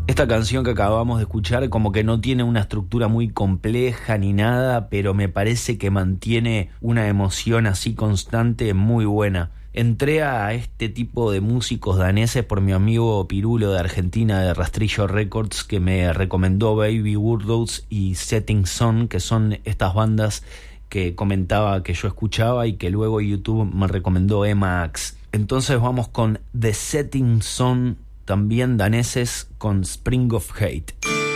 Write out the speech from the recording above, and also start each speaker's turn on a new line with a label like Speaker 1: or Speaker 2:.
Speaker 1: Esta canción que acabamos de escuchar como que no tiene una estructura muy compleja ni nada, pero me parece que mantiene una emoción así constante muy buena. Entré a este tipo de músicos daneses por mi amigo Pirulo de Argentina, de Rastrillo Records, que me recomendó Baby Woodhouse y Setting Sun, que son estas bandas que comentaba que yo escuchaba y que luego YouTube me recomendó Emma Axe. Entonces vamos con The Setting Sun, también daneses, con Spring of Hate.